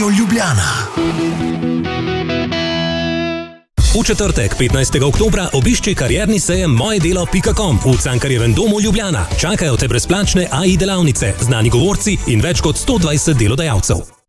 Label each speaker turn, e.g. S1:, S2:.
S1: Ljubljana. V četrtek, 15. oktobra, obišči karierni sejem mojedelo.com v Cankarjevem domu Ljubljana. Čakajo te brezplačne AI delavnice, znani govorci in več kot 120 delodajalcev.